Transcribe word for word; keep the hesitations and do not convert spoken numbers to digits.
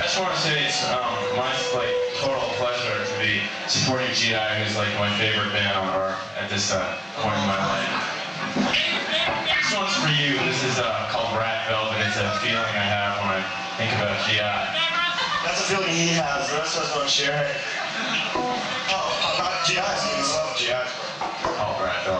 just want to say it's um, my like total pleasure to be supporting G I, who's like my favorite band on earth at this uh, point in my life. This one's for you. This is uh, called Rat Velvet. It's a feeling I have when I think about G I. That's a feeling he has. The rest of us don't share it. Oh, about G I. So you love G I. Called Rat Velvet.